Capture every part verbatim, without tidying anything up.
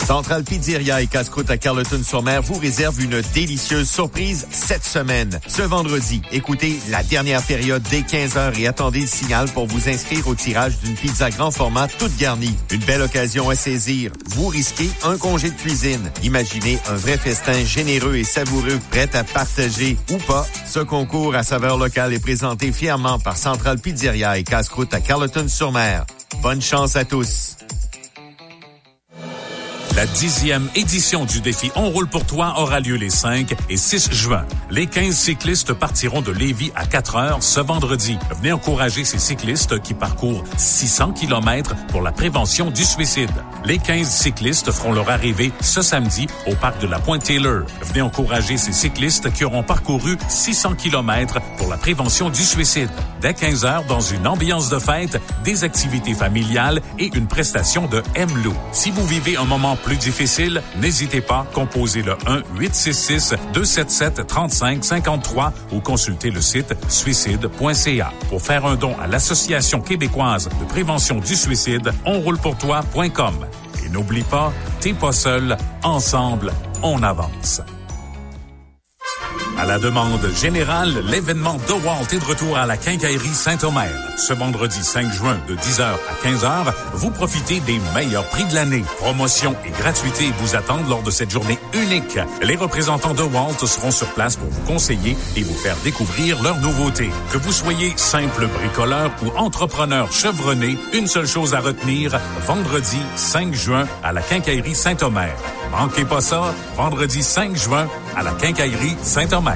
Centrale Pizzeria et Casse-Croûte à Carleton-sur-Mer vous réserve une délicieuse surprise cette semaine. Ce vendredi, écoutez la dernière période dès quinze heures et attendez le signal pour vous inscrire au tirage d'une pizza grand format toute garnie. Une belle occasion à saisir. Vous risquez un congé de cuisine. Imaginez un vrai festin généreux et savoureux prêt à partager ou pas. Ce concours à saveur locale est présenté fièrement par Centrale Pizzeria et Casse-Croûte à Carleton-sur-Mer. Bonne chance à tous. La dixième édition du défi On roule pour toi aura lieu les cinq et six juin. Les quinze cyclistes partiront de Lévis à quatre heures ce vendredi. Venez encourager ces cyclistes qui parcourent six cents kilomètres pour la prévention du suicide. Les quinze cyclistes feront leur arrivée ce samedi au parc de la Pointe-Taylor. Venez encourager ces cyclistes qui auront parcouru six cents kilomètres pour la prévention du suicide. Dès quinze heures, dans une ambiance de fête, des activités familiales et une prestation de M-Lou. Si vous vivez un moment plus difficile, n'hésitez pas, composez le un huit six six deux sept sept trois cinq cinq trois ou consultez le site suicide point c a. Pour faire un don à l'Association québécoise de prévention du suicide, on roule pour toi point com. Et n'oublie pas, t'es pas seul, ensemble, on avance. À la demande générale, l'événement DeWalt est de retour à la Quincaillerie Saint-Omer. Ce vendredi cinq juin de dix heures à quinze heures, vous profitez des meilleurs prix de l'année. Promotions et gratuités vous attendent lors de cette journée unique. Les représentants DeWalt seront sur place pour vous conseiller et vous faire découvrir leurs nouveautés. Que vous soyez simple bricoleur ou entrepreneur chevronné, une seule chose à retenir, vendredi cinq juin à la Quincaillerie Saint-Omer. Manquez pas ça, vendredi cinq juin à la Quincaillerie Saint-Omer.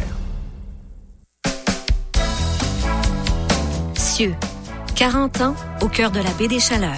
Cieux, quarante ans au cœur de la baie des Chaleurs.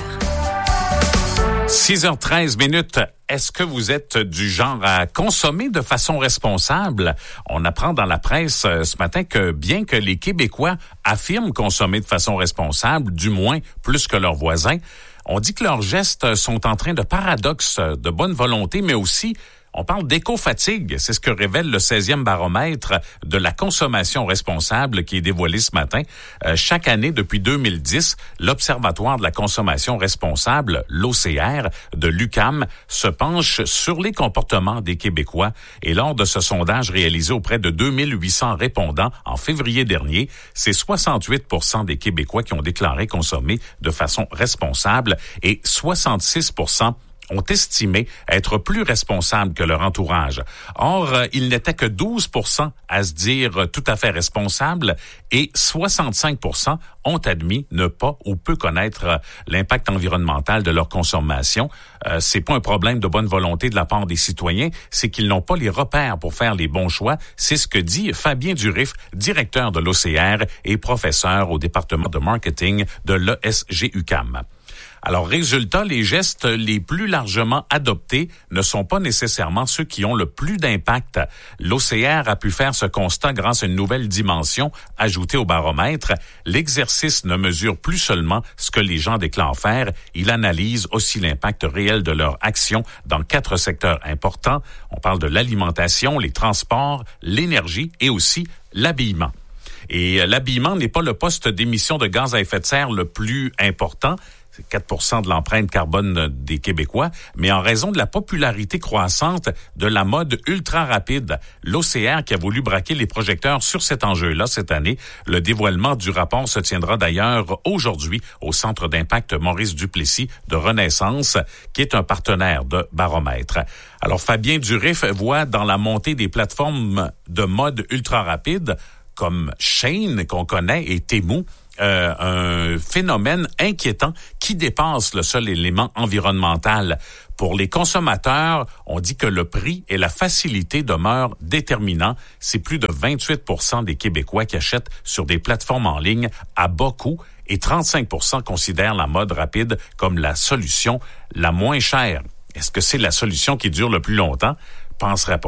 six heures treize minutes. Est-ce que vous êtes du genre à consommer de façon responsable? On apprend dans la presse euh, ce matin que bien que les Québécois affirment consommer de façon responsable, du moins plus que leurs voisins, on dit que leurs gestes sont empreints de paradoxes, de bonne volonté, mais aussi on parle d'éco-fatigue. C'est ce que révèle le seizième baromètre de la consommation responsable qui est dévoilé ce matin. Euh, chaque année, depuis deux mille dix, l'Observatoire de la consommation responsable, l'O C R, de l'U Q A M, se penche sur les comportements des Québécois. Et lors de ce sondage réalisé auprès de deux mille huit cents répondants en février dernier, c'est soixante-huit pour cent des Québécois qui ont déclaré consommer de façon responsable et soixante-six pour cent ont estimé être plus responsables que leur entourage. Or, il n'était que douze pour cent à se dire tout à fait responsables et soixante-cinq pour cent ont admis ne pas ou peu connaître l'impact environnemental de leur consommation. Euh, c'est pas un problème de bonne volonté de la part des citoyens, c'est qu'ils n'ont pas les repères pour faire les bons choix. C'est ce que dit Fabien Durif, directeur de l'O C R et professeur au département de marketing de l'E S G U Q A M. Alors, résultat, les gestes les plus largement adoptés ne sont pas nécessairement ceux qui ont le plus d'impact. L'O C R a pu faire ce constat grâce à une nouvelle dimension ajoutée au baromètre. L'exercice ne mesure plus seulement ce que les gens déclarent faire, il analyse aussi l'impact réel de leur action dans quatre secteurs importants. On parle de l'alimentation, les transports, l'énergie et aussi l'habillement. Et l'habillement n'est pas le poste d'émission de gaz à effet de serre le plus important. C'est quatre pour cent de l'empreinte carbone des Québécois, mais en raison de la popularité croissante de la mode ultra rapide, l'O C R qui a voulu braquer les projecteurs sur cet enjeu-là cette année. Le dévoilement du rapport se tiendra d'ailleurs aujourd'hui au Centre d'impact Maurice Duplessis de Renaissance, qui est un partenaire de Baromètre. Alors Fabien Durif voit dans la montée des plateformes de mode ultra rapide comme Shein qu'on connaît et Temu, Euh, un phénomène inquiétant qui dépasse le seul élément environnemental. Pour les consommateurs, on dit que le prix et la facilité demeurent déterminants. C'est plus de vingt-huit pour cent des Québécois qui achètent sur des plateformes en ligne à bas coût et trente-cinq pour cent considèrent la mode rapide comme la solution la moins chère. Est-ce que c'est la solution qui dure le plus longtemps? Penserais pas.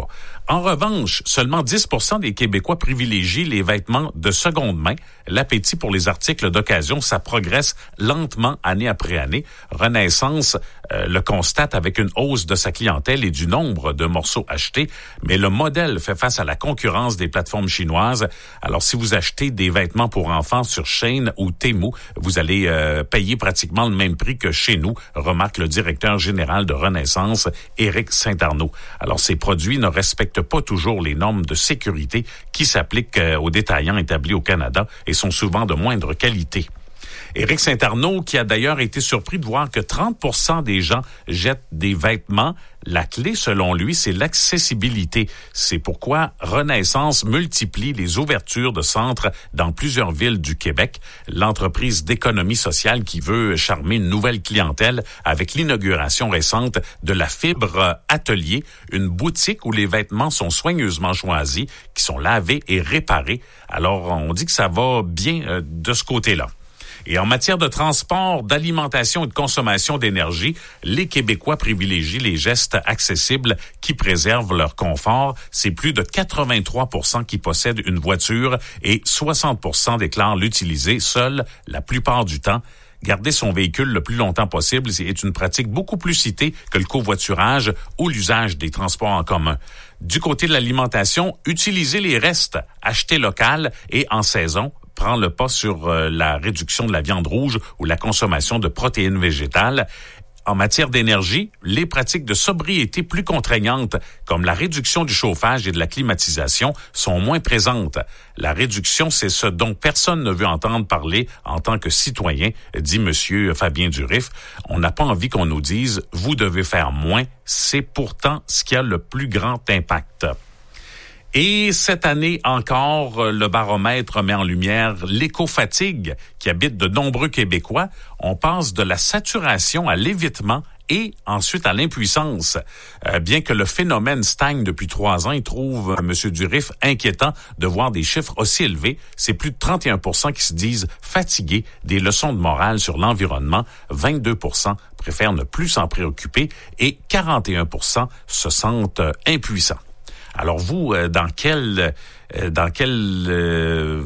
En revanche, seulement dix pour cent des Québécois privilégient les vêtements de seconde main. L'appétit pour les articles d'occasion, ça progresse lentement année après année. Renaissance euh, le constate avec une hausse de sa clientèle et du nombre de morceaux achetés, mais le modèle fait face à la concurrence des plateformes chinoises. Alors, si vous achetez des vêtements pour enfants sur Shein ou Temu, vous allez euh, payer pratiquement le même prix que chez nous, remarque le directeur général de Renaissance, Éric Saint-Arnaud. Alors, ces produits ne respectent pas toujours les normes de sécurité qui s'appliquent euh, aux détaillants établis au Canada et sont souvent de moindre qualité. Éric Saint-Arnaud, qui a d'ailleurs été surpris de voir que trente pour cent des gens jettent des vêtements. La clé, selon lui, c'est l'accessibilité. C'est pourquoi Renaissance multiplie les ouvertures de centres dans plusieurs villes du Québec. L'entreprise d'économie sociale qui veut charmer une nouvelle clientèle avec l'inauguration récente de la Fibre Atelier, une boutique où les vêtements sont soigneusement choisis, qui sont lavés et réparés. Alors, on dit que ça va bien euh, de ce côté-là. Et en matière de transport, d'alimentation et de consommation d'énergie, les Québécois privilégient les gestes accessibles qui préservent leur confort. C'est plus de quatre-vingt-trois pour cent qui possèdent une voiture et soixante pour cent déclarent l'utiliser seul la plupart du temps. Garder son véhicule le plus longtemps possible est une pratique beaucoup plus citée que le covoiturage ou l'usage des transports en commun. Du côté de l'alimentation, utiliser les restes, acheter local et en saison, prend le pas sur euh, la réduction de la viande rouge ou la consommation de protéines végétales. En matière d'énergie, les pratiques de sobriété plus contraignantes, comme la réduction du chauffage et de la climatisation, sont moins présentes. La réduction, c'est ce dont personne ne veut entendre parler en tant que citoyen, dit Monsieur Fabien Durif. On n'a pas envie qu'on nous dise « vous devez faire moins ». C'est pourtant ce qui a le plus grand impact. Et cette année encore, le baromètre met en lumière l'éco-fatigue qui habite de nombreux Québécois. On passe de la saturation à l'évitement et ensuite à l'impuissance. Euh, bien que le phénomène stagne depuis trois ans, il trouve M. Durif inquiétant de voir des chiffres aussi élevés. C'est plus de trente et un pour cent qui se disent fatigués des leçons de morale sur l'environnement. vingt-deux pour cent préfèrent ne plus s'en préoccuper et quarante et un pour cent se sentent euh, impuissants. Alors vous, euh, dans quel euh, dans quel euh,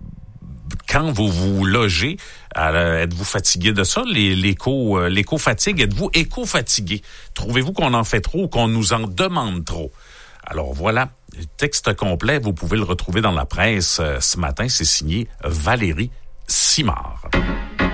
camp vous vous logez? Alors, êtes-vous fatigué de ça, les, l'éco, euh, l'éco-fatigue? Êtes-vous éco-fatigué? Trouvez-vous qu'on en fait trop ou qu'on nous en demande trop? Alors voilà, le texte complet, vous pouvez le retrouver dans la presse euh, ce matin. C'est signé Valérie Simard.